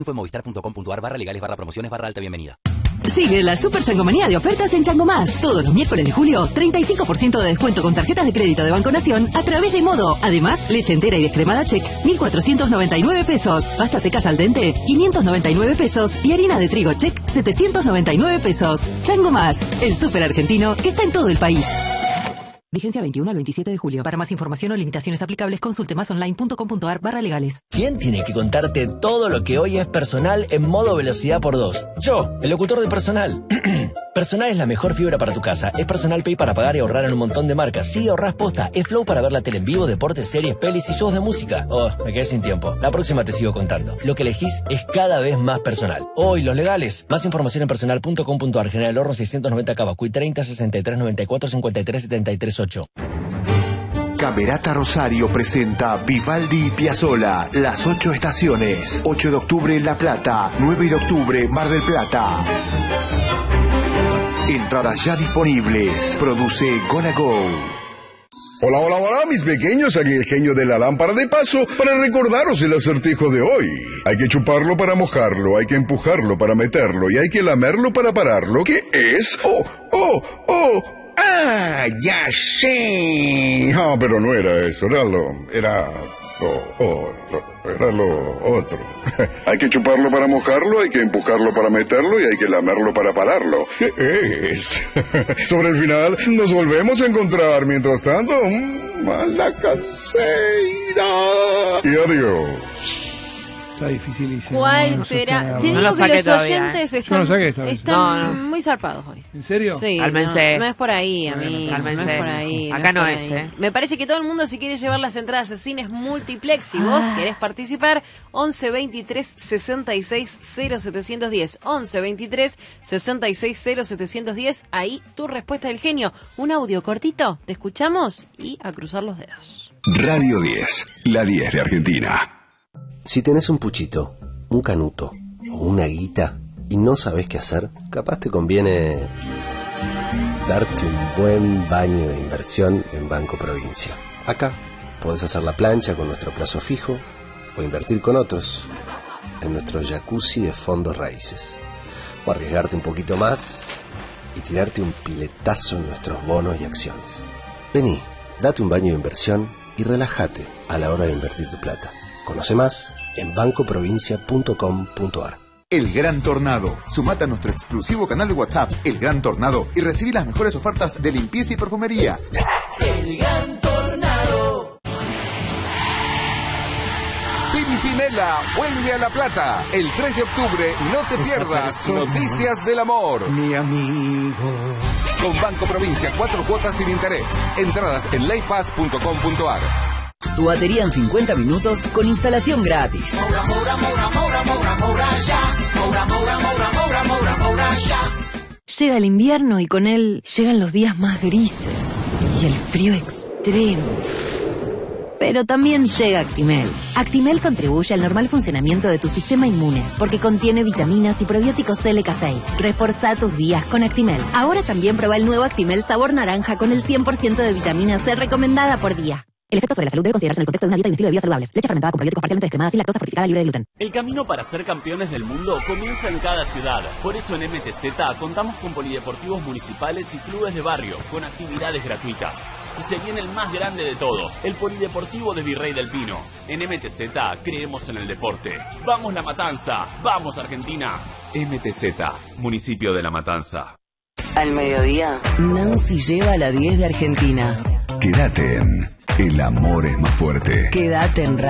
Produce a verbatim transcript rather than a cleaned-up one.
Info en movistar.com.ar barra legales barra promociones barra alta bienvenida. Sigue la super changomanía de ofertas en Chango Más. Todos los miércoles de julio, treinta y cinco por ciento de descuento con tarjetas de crédito de Banco Nación a través de Modo. Además, leche entera y descremada Check, mil cuatrocientos noventa y nueve pesos. Pasta secas al dente, quinientos noventa y nueve pesos. Y harina de trigo Check, setecientos noventa y nueve pesos. Chango Más, el súper argentino que está en todo el país. Vigencia veintiuno al veintisiete de julio. Para más información o limitaciones aplicables, consulte masonline.com.ar barra legales. ¿Quién tiene que contarte todo lo que hoy es personal en modo velocidad por dos? Yo, el locutor de Personal. Personal es la mejor fibra para tu casa. Es Personal Pay para pagar y ahorrar en un montón de marcas. Sí, ahorrás posta. Es Flow para ver la tele en vivo, deportes, series, pelis y shows de música. Oh, me quedé sin tiempo. La próxima te sigo contando. Lo que elegís es cada vez más personal. Hoy, los legales. Más información en personal punto com punto ar. General Horno seiscientos noventa Cavacuy treinta sesenta y tres noventa y cuatro cincuenta y tres setenta y tres ocho. Camerata Rosario presenta Vivaldi y Piazzolla, Las Ocho Estaciones. ocho de octubre La Plata, nueve de octubre Mar del Plata. Entradas ya disponibles. Produce Gonna Go. Hola, hola, hola, mis pequeños, aquí el genio de la lámpara de paso para recordaros el acertijo de hoy. Hay que chuparlo para mojarlo, hay que empujarlo para meterlo y hay que lamerlo para pararlo. ¿Qué es? ¡Oh, oh, oh! ¡Ah, ya sé! No, pero no era eso, era lo... era... Oh, oh, lo, era lo otro. Hay que chuparlo para mojarlo, hay que empujarlo para meterlo y hay que lamerlo para pararlo. ¿Qué es? Sobre el final nos volvemos a encontrar. Mientras tanto, mala canseira. Y adiós. Está dificilísimo. ¿Cuál no será? Te no digo que los todavía, oyentes ¿eh? están, no saqué esta vez. están no, no. muy zarpados hoy. ¿En serio? Sí, Cálmense. no, no es por ahí, a mí. Bueno, cálmense. No es por ahí. Acá no por es, ahí. ¿eh? Me parece que todo el mundo, si quiere llevar las entradas a cines multiplex, y vos querés participar, once veintitrés sesenta y seis cero setecientos diez. once veintitrés sesenta y seis cero setecientos diez. Ahí tu respuesta del genio. Un audio cortito, te escuchamos y a cruzar los dedos. Radio diez, la diez de Argentina. Si tenés un puchito, un canuto o una guita y no sabés qué hacer, capaz te conviene darte un buen baño de inversión en Banco Provincia. Acá podés hacer la plancha con nuestro plazo fijo o invertir con otros en nuestro jacuzzi de fondos raíces. O arriesgarte un poquito más y tirarte un piletazo en nuestros bonos y acciones. Vení, date un baño de inversión y relájate a la hora de invertir tu plata. Conoce más en banco provincia punto com punto ar. El Gran Tornado. Sumate a nuestro exclusivo canal de WhatsApp, El Gran Tornado, y recibí las mejores ofertas de limpieza y perfumería. El Gran Tornado. Pimpinela vuelve a La Plata. El tres de octubre no te Esa pierdas persona, Noticias del Amor. Mi amigo. Con Banco Provincia, cuatro cuotas sin interés. Entradas en leypass punto com punto ar. Tu batería en cincuenta minutos con instalación gratis. Moura, Moura, Moura, Moura, Moura, Moura, ya. Moura, Moura, Moura, Moura, Moura, Moura, ya. Llega el invierno y con él llegan los días más grises y el frío extremo. Pero también llega Actimel. Actimel contribuye al normal funcionamiento de tu sistema inmune porque contiene vitaminas y probióticos L K seis. Reforzá tus días con Actimel. Ahora también prueba el nuevo Actimel sabor naranja con el cien por ciento de vitamina C recomendada por día. El efecto sobre la salud debe considerarse en el contexto de una dieta y un estilo de vida saludables. Leche fermentada con probióticos parcialmente descremada sin lactosa, fortificada, libre de gluten. El camino para ser campeones del mundo comienza en cada ciudad. Por eso en M T Z contamos con polideportivos municipales y clubes de barrio con actividades gratuitas. Y se viene el más grande de todos, el Polideportivo de Virrey del Pino. En M T Z creemos en el deporte. ¡Vamos La Matanza! ¡Vamos Argentina! M T Z, Municipio de La Matanza. Al mediodía, Nancy lleva a la diez de Argentina. Quédate en El Amor es más fuerte. Quédate en